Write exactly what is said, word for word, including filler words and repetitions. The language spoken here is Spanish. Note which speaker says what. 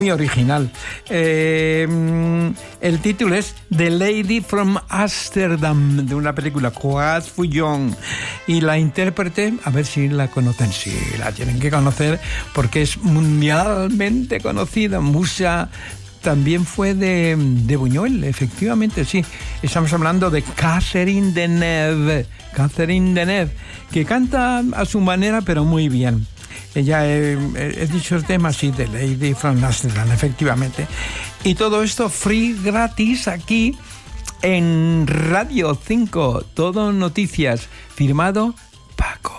Speaker 1: Muy original. Eh, el título es The Lady from Amsterdam, de una película, Coaz Fouillon. Y la intérprete, a ver si la conocen, sí, la tienen que conocer porque es mundialmente conocida. Musa también fue de, de Buñuel, efectivamente, sí. Estamos hablando de Catherine Deneuve, Catherine Deneuve, que canta a su manera, pero muy bien. Ella, he, he dicho el tema, sí, de Lady from Amsterdam, efectivamente. Y todo esto free, gratis, aquí en Radio cinco. Todo noticias. Firmado Paco.